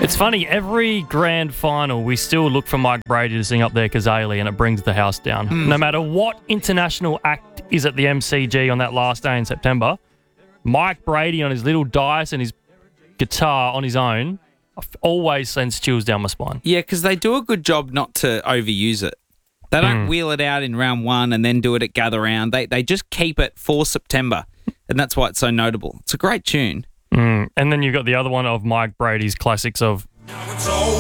It's funny, every grand final, we still look for Mike Brady to sing up there Kazali, and it brings the house down. No matter what international act is at the MCG on that last day in September, Mike Brady on his little dice and his guitar on his own always sends chills down my spine. Yeah, because they do a good job not to overuse it. They don't wheel it out in round one and then do it at Gather Round. They just keep it for September, and that's why it's so notable. It's a great tune. And then you've got the other one of Mike Brady's classics of